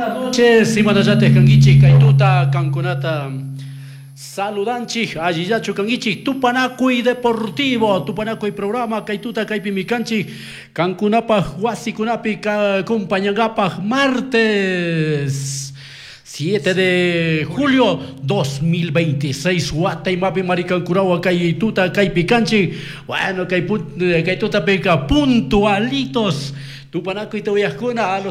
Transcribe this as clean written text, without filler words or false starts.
noches, Simanayates Kangichi, Kaituta, Cancunata, Saludanchi, Ayiyachu Kangichi, Tupanacui Deportivo, Tupanacui Programa, Kaituta, Kaipimicanchi, Cancunapa, Huasicunapi, Compañangapa, martes 7 de julio 2026, Guataimapi, Maricancuragua, Kaituta, Kaipicanchi, bueno, Kaituta, Peca, puntualitos, Tupanaco y Tobiascuna,